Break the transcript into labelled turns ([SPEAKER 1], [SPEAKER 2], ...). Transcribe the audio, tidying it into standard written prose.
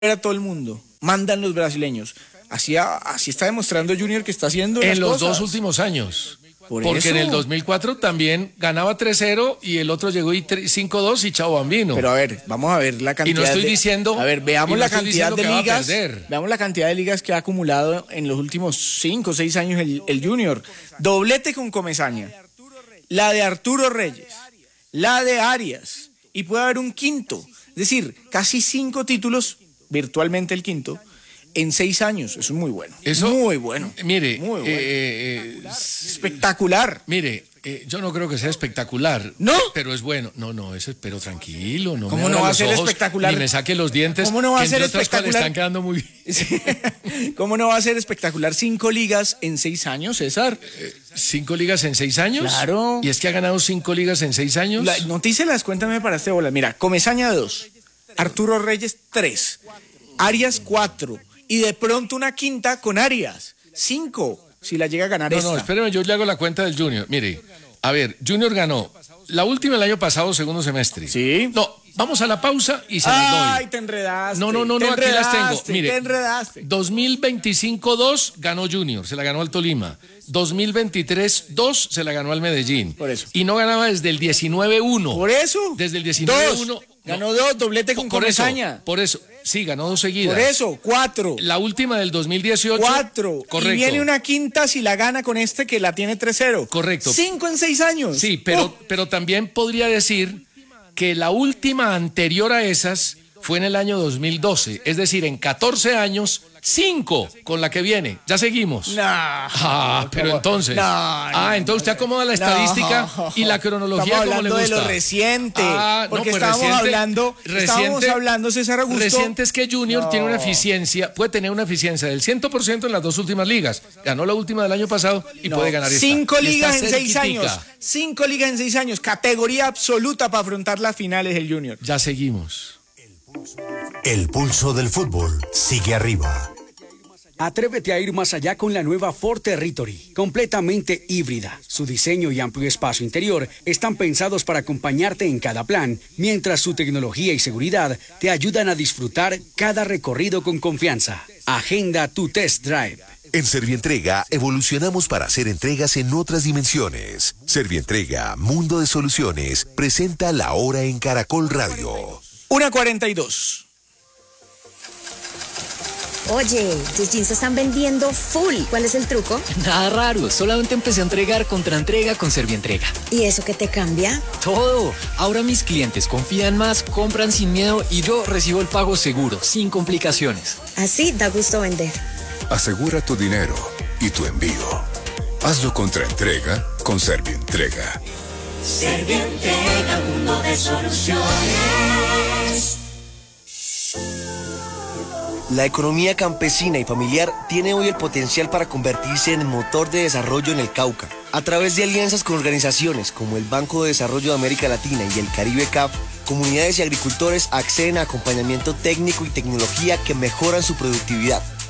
[SPEAKER 1] a todo el mundo. Mandan los brasileños. Así está demostrando Junior que está haciendo
[SPEAKER 2] en los
[SPEAKER 1] cosas.
[SPEAKER 2] 2 últimos años.
[SPEAKER 1] Porque
[SPEAKER 2] en el 2004 también ganaba 3-0 y el otro llegó y 5-2 y chao bambino.
[SPEAKER 1] Pero a ver, vamos a ver la cantidad.
[SPEAKER 2] Y no estoy diciendo.
[SPEAKER 1] A ver, veamos la cantidad de ligas.
[SPEAKER 2] Veamos
[SPEAKER 1] la cantidad de ligas que ha acumulado en los últimos 5 o 6 años el Junior. Doblete con Comesaña. La de Arturo Reyes. La de Arias. Y puede haber un quinto. Es decir, casi 5 títulos, virtualmente el quinto, en 6 años. Eso es muy bueno.
[SPEAKER 2] Eso,
[SPEAKER 1] muy bueno.
[SPEAKER 2] Mire,
[SPEAKER 1] muy bueno. Espectacular.
[SPEAKER 2] Mire, yo no creo que sea espectacular.
[SPEAKER 1] ¿No?
[SPEAKER 2] Pero es bueno. No, pero tranquilo. No.
[SPEAKER 1] ¿Cómo no va a ser espectacular?
[SPEAKER 2] Ni me saque los dientes.
[SPEAKER 1] ¿Cómo no va a ser
[SPEAKER 2] espectacular? Le están quedando muy
[SPEAKER 1] bien. ¿Cómo no va a ser espectacular? 5 ligas en 6 años, César.
[SPEAKER 2] 5 ligas en 6 años.
[SPEAKER 1] Claro.
[SPEAKER 2] ¿Y es que ha ganado 5 ligas en 6 años?
[SPEAKER 1] Notícelas, cuéntame para este bola. Mira, Comesaña 2, Arturo Reyes 3, Arias 4 y de pronto una quinta con Arias 5, si la llega a ganar esta.
[SPEAKER 2] No, espéreme, yo le hago la cuenta del Junior. Mire, a ver, Junior ganó la última el año pasado, segundo semestre.
[SPEAKER 1] Sí.
[SPEAKER 2] No, vamos a la pausa y se las doy.
[SPEAKER 1] Ay, te enredaste.
[SPEAKER 2] No, aquí las tengo. Mire,
[SPEAKER 1] te enredaste.
[SPEAKER 2] 2025-2 ganó Junior, se la ganó al Tolima. 2023-2 se la ganó al Medellín.
[SPEAKER 1] Por eso.
[SPEAKER 2] Y no ganaba desde el 19-1.
[SPEAKER 1] ¿Por eso?
[SPEAKER 2] Desde el 19-1.
[SPEAKER 1] Ganó 2, doblete con Comesaña.
[SPEAKER 2] Por eso, sí, ganó 2 seguidas.
[SPEAKER 1] Por eso, 4.
[SPEAKER 2] La última del 2018.
[SPEAKER 1] 4.
[SPEAKER 2] Correcto.
[SPEAKER 1] Y viene una quinta si la gana con este que la tiene 3-0.
[SPEAKER 2] Correcto.
[SPEAKER 1] 5 en 6 años.
[SPEAKER 2] Sí, pero también podría decir que la última anterior a esas fue en el año 2012. Es decir, en 14 años, 5 con la que viene. Ya seguimos. Pero entonces. Entonces usted acomoda la estadística y la cronología como le gusta.
[SPEAKER 1] Estamos hablando de lo reciente. Porque
[SPEAKER 2] pues
[SPEAKER 1] estábamos hablando, César Augusto.
[SPEAKER 2] Reciente es que Junior tiene una eficiencia, puede tener una eficiencia del 100% en las 2 últimas ligas. Ganó la última del año pasado y puede ganar esta.
[SPEAKER 1] 5 ligas en 6 años. 5 ligas en 6 años. Categoría absoluta para afrontar las finales del Junior.
[SPEAKER 2] Ya seguimos.
[SPEAKER 3] El pulso del fútbol sigue arriba.
[SPEAKER 4] Atrévete a ir más allá con la nueva Ford Territory, completamente híbrida. Su diseño y amplio espacio interior están pensados para acompañarte en cada plan, mientras su tecnología y seguridad te ayudan a disfrutar cada recorrido con confianza. Agenda tu test drive.
[SPEAKER 3] En Servientrega evolucionamos para hacer entregas en otras dimensiones. Servientrega, Mundo de Soluciones, presenta La Hora en Caracol Radio.
[SPEAKER 1] 1:42.
[SPEAKER 5] Oye, tus jeans se están vendiendo full. ¿Cuál es el truco?
[SPEAKER 6] Nada raro, solamente empecé a entregar contra entrega con Servientrega.
[SPEAKER 5] ¿Y eso qué te cambia?
[SPEAKER 6] Todo. Ahora mis clientes confían más, compran sin miedo y yo recibo el pago seguro, sin complicaciones.
[SPEAKER 5] Así da gusto vender.
[SPEAKER 7] Asegura tu dinero y tu envío. Hazlo contra entrega con Servientrega.
[SPEAKER 8] Servientrega, mundo de soluciones.
[SPEAKER 9] La economía campesina y familiar tiene hoy el potencial para convertirse en el motor de desarrollo en el Cauca. A través de alianzas con organizaciones como el Banco de Desarrollo de América Latina y el Caribe CAF, comunidades y agricultores acceden a acompañamiento técnico y tecnología que mejoran su productividad.